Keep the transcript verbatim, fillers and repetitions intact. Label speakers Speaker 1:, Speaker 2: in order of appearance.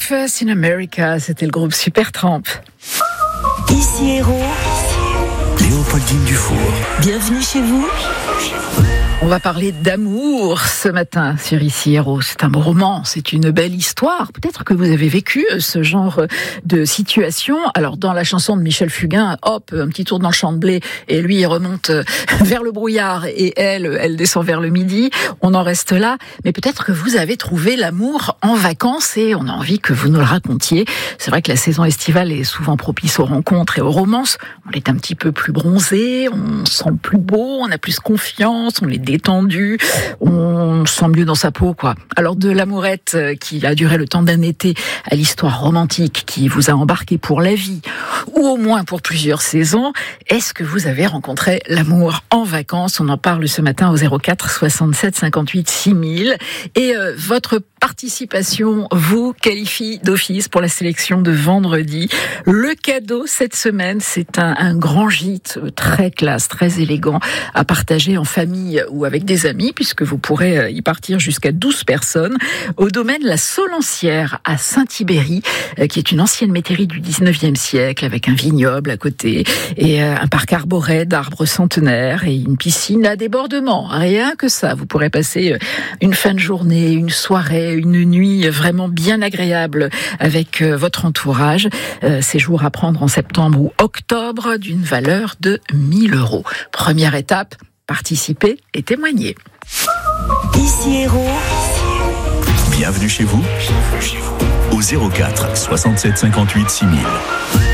Speaker 1: Breakfast in America, c'était le groupe Supertramp.
Speaker 2: Ici Héros,
Speaker 3: Léopoldine Dufour.
Speaker 2: Bienvenue chez vous.
Speaker 1: On va parler d'amour ce matin sur Ici Héros. C'est un beau roman, c'est une belle histoire. Peut-être que vous avez vécu ce genre de situation. Alors dans la chanson de Michel Fugain, hop, un petit tour dans le champ de blé et lui il remonte vers le brouillard et elle, elle descend vers le midi. On en reste là. Mais peut-être que vous avez trouvé l'amour en vacances et on a envie que vous nous le racontiez. C'est vrai que la saison estivale est souvent propice aux rencontres et aux romances. On est un petit peu plus bronzé, on se sent plus beau, on a plus confiance, on est détendu, on se sent mieux dans sa peau, quoi. Alors de l'amourette qui a duré le temps d'un été à l'histoire romantique qui vous a embarqué pour la vie, ou au moins pour plusieurs saisons, est-ce que vous avez rencontré l'amour en vacances? On en parle ce matin au zéro quatre soixante-sept cinquante-huit six mille. Et euh, votre participation vous qualifie d'office pour la sélection de vendredi. Le cadeau cette semaine, c'est un, un grand gîte très classe, très élégant à partager en famille ou avec des amis, puisque vous pourrez y partir jusqu'à douze personnes, au domaine La Solancière à Saint-Ibéry, qui est une ancienne métairie du dix-neuvième siècle, avec un vignoble à côté, et un parc arboré d'arbres centenaires, et une piscine à débordement. Rien que ça, vous pourrez passer une fin de journée, une soirée, une nuit vraiment bien agréable avec votre entourage. Séjour à prendre en septembre ou octobre d'une valeur de mille euros. Première étape, participer et témoigner.
Speaker 2: Ici Héros,
Speaker 3: Bienvenue chez vous. Au zéro quatre soixante-sept cinquante-huit six mille.